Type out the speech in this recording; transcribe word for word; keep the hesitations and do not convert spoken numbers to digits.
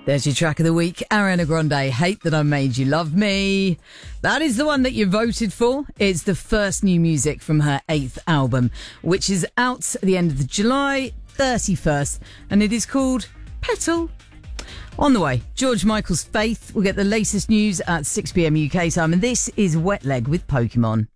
There's your track of the week, Ariana Grande, Hate That I Made You Love Me. That is the one that you voted for. It's the first new music from her eighth album, which is out at the end of the July thirty-first, and it is called Petal. On the way, George Michael's Faith. We'll get the latest news at six p.m. U K time, and this is Wet Leg with Pokemon.